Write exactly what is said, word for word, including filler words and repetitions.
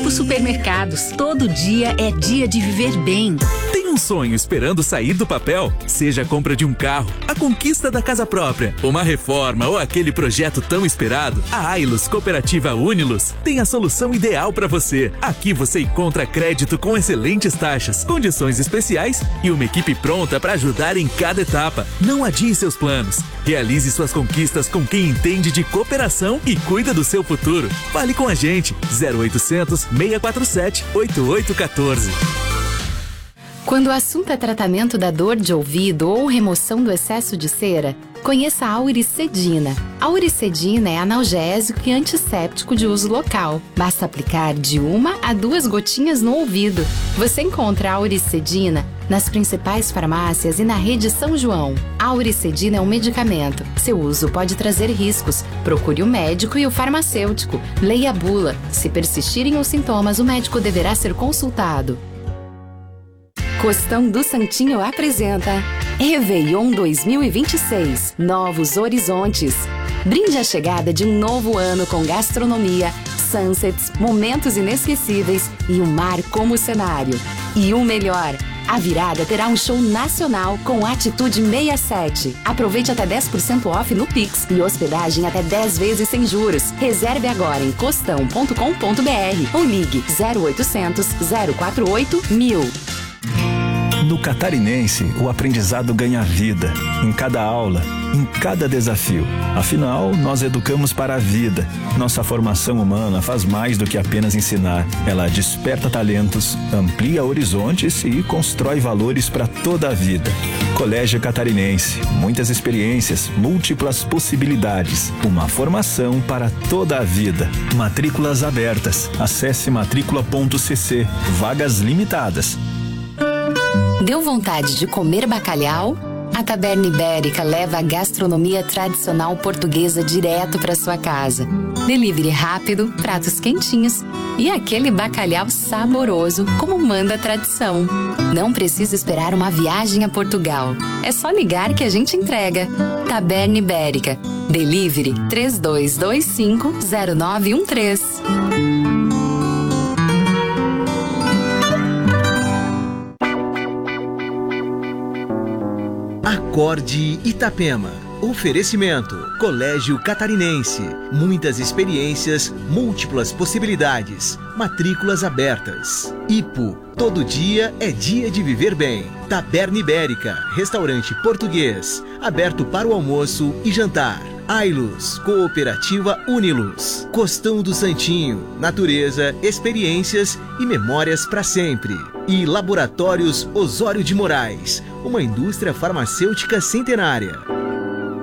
Grupo Supermercados. Todo dia é dia de viver bem. Tem um sonho esperando sair do papel? Seja a compra de um carro, a conquista da casa própria, uma reforma ou aquele projeto tão esperado, a Ailus Cooperativa Unilos tem a solução ideal para você. Aqui você encontra crédito com excelentes taxas, condições especiais e uma equipe pronta para ajudar em cada etapa. Não adie seus planos. Realize suas conquistas com quem entende de cooperação e cuida do seu futuro. Fale com a gente. zero oitocentos, seis quatro sete, oito oito um quatro. Quando o assunto é tratamento da dor de ouvido ou remoção do excesso de cera, conheça a Auricedina. A Auricedina é analgésico e antisséptico de uso local. Basta aplicar de uma a duas gotinhas no ouvido. Você encontra a Auricedina nas principais farmácias e na rede São João. A Auricedina é um medicamento. Seu uso pode trazer riscos. Procure o médico e o farmacêutico. Leia a bula. Se persistirem os sintomas, o médico deverá ser consultado. Costão do Santinho apresenta Réveillon dois mil e vinte e seis, Novos Horizontes. Brinde a chegada de um novo ano com gastronomia, sunsets, momentos inesquecíveis e o mar como cenário. E o melhor, a virada terá um show nacional com Atitude sessenta e sete. Aproveite até dez por cento off no Pix e hospedagem até dez vezes sem juros. Reserve agora em costão ponto com ponto br ou ligue zero oitocentos, zero quatro oito, mil. No Catarinense, o aprendizado ganha vida, em cada aula, em cada desafio. Afinal, nós educamos para a vida. Nossa formação humana faz mais do que apenas ensinar. Ela desperta talentos, amplia horizontes e constrói valores para toda a vida. Colégio Catarinense, muitas experiências, múltiplas possibilidades. Uma formação para toda a vida. Matrículas abertas. Acesse matrícula ponto c c. Vagas limitadas. Deu vontade de comer bacalhau? A Taberna Ibérica leva a gastronomia tradicional portuguesa direto para sua casa. Delivery rápido, pratos quentinhos e aquele bacalhau saboroso como manda a tradição. Não precisa esperar uma viagem a Portugal. É só ligar que a gente entrega. Taberna Ibérica. Delivery três dois dois cinco, zero nove um três. Acorde Itapema. Oferecimento: Colégio Catarinense. Muitas experiências, múltiplas possibilidades. Matrículas abertas. Ipo. Todo dia é dia de viver bem. Taberna Ibérica. Restaurante português. Aberto para o almoço e jantar. Ailus Cooperativa Unilos. Costão do Santinho. Natureza, experiências e memórias para sempre. E Laboratórios Osório de Moraes. Uma indústria farmacêutica centenária.